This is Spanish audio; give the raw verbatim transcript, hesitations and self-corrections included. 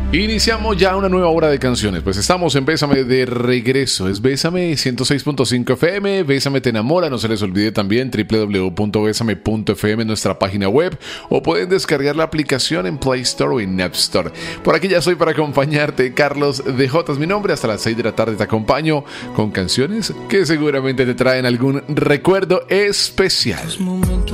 Iniciamos ya una nueva hora de canciones, pues estamos en Bésame de regreso. Es Bésame ciento seis punto cinco F M, Bésame te enamora. No se les olvide también doble u doble u doble u punto besame punto f m en nuestra página web, o pueden descargar la aplicación en Play Store o en App Store. Por aquí ya estoy para acompañarte, Carlos D J es mi nombre. Hasta las seis de la tarde te acompaño con canciones que seguramente te traen algún recuerdo especial.